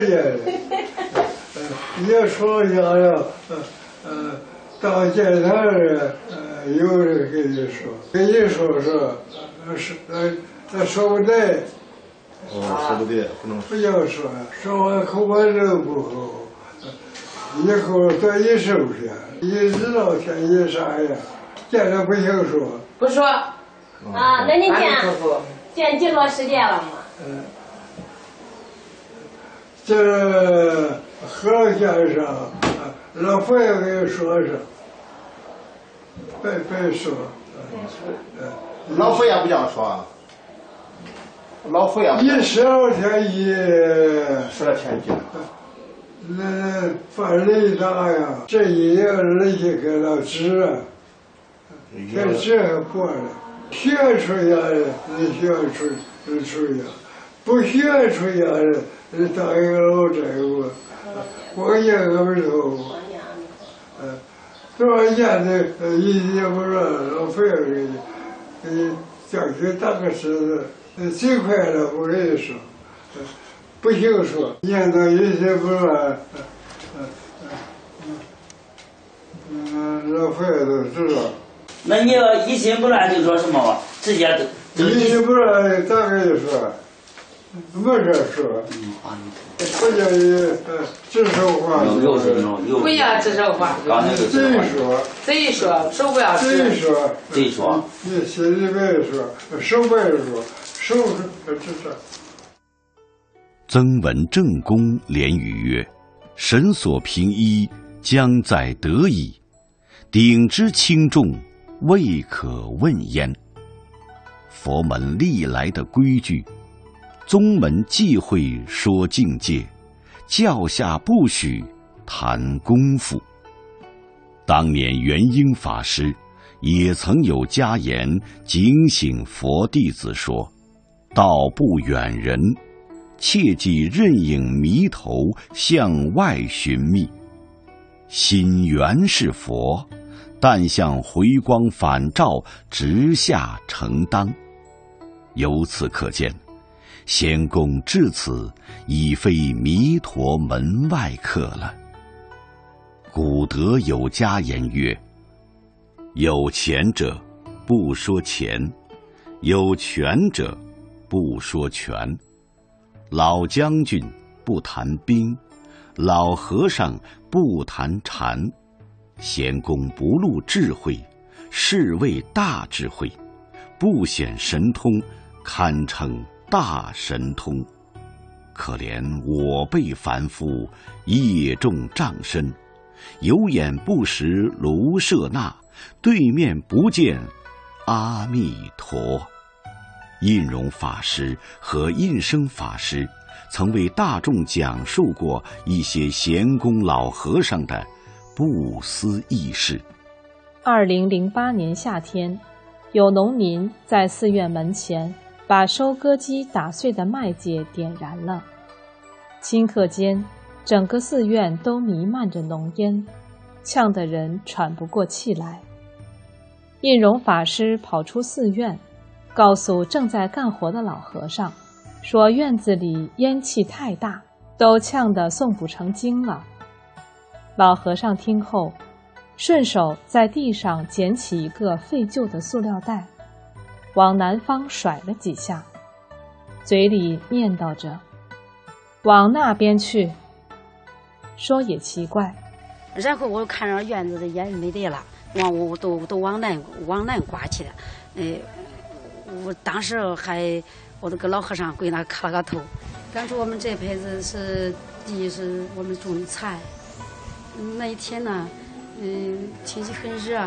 也说想要当检察人，有人跟你说说不对。 说不对，不能不要说完口感都不好，以后多一收拾，一知道天一啥样，见了不行说。 不说。 那你见几多时间了吗？ 这何先生，老佛爷给说说，别说。 老佛爷不这样说。老佛爷 12天 12天一。 那犯雷大呀，这一夜人家给了治，给治过了，学出来的你学出呀，不学出来的你当一个老债务，光一个不头，多少年的也不让老费给你叫去打个石子。最快了，我跟你说，不行说，念到一些不乱，老佛爷都知道。 那你要一心不乱就说什么吧？直接都。 一心不乱，咋跟你说？没事说。不叫你指手画脚。 不要指手画脚。嘴说，手不要指。 嘴说。 你心里别说，手别说。 曾文正公连语曰：“神所平一，将在得矣；鼎之轻重，未可问焉。”佛门历来的规矩，宗门忌讳说境界，教下不许谈功夫。当年元英法师也曾有家言警醒佛弟子说：“道不远人，切忌任影迷头向外寻觅。心原是佛，但向回光返照直下承当。”由此可见，仙公至此已非弥陀门外客了。古德有家言曰：“有钱者不说钱，有权者不说权。老将军不谈兵，老和尚不谈禅。贤公不露智慧，是谓大智慧；不显神通，堪称大神通。可怜我辈凡夫，业重障身，有眼不识卢舍那，对面不见阿弥陀。”印容法师和印生法师曾为大众讲述过一些贤公老和尚的不思议事。 2008年夏天，有农民在寺院门前把收割机打碎的麦秸点燃了，顷刻间整个寺院都弥漫着浓烟，呛得人喘不过气来。印容法师跑出寺院，告诉正在干活的老和尚，说院子里烟气太大，都呛得诵不成经了。老和尚听后，顺手在地上捡起一个废旧的塑料袋，往南方甩了几下，嘴里念叨着：“往那边去。”说也奇怪。 然后我看着院子的烟没得了，我都往南刮去了。我当时我都跟老和尚跪那磕了个头。当初我们这辈子是第一是我们种的菜，那一天呢，天气很热，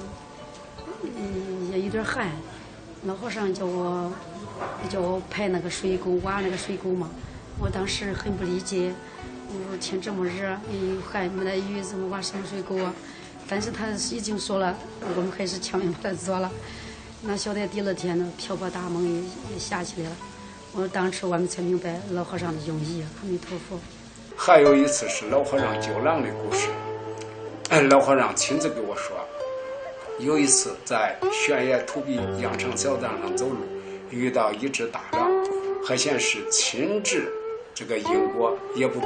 也有点寒。老和尚叫我排那个水沟，挖那个水沟嘛。我当时很不理解，我说天这么热，寒没得雨，怎么挖什么水沟啊？但是他已经说了，我们还是强行把它做了。那晓得第二天呢，瓢泼大梦也下起来了。当时我们才明白老和尚的用意。阿弥陀佛。 还有一次是老和尚救狼的故事。老和尚亲自给我说，有一次在悬崖土壁羊肠小道上走路，遇到一只大狼，还显是亲自这个因果也不